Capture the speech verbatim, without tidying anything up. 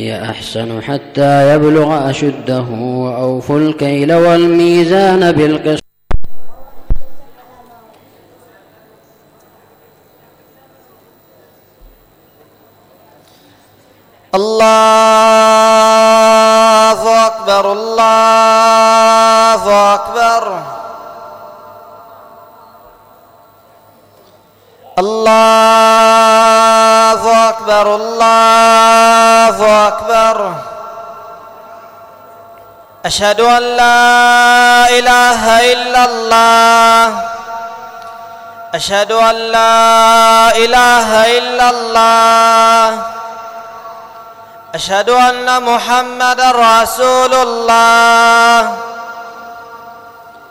هي أحسن حتى يبلغ أشده وأوفوا الكيل والميزان بالقسط. الله أكبر الله أكبر الله أكبر الله أكبر. أشهد أن لا إله إلا الله أشهد أن لا إله إلا الله أشهد أن محمدًا رسول الله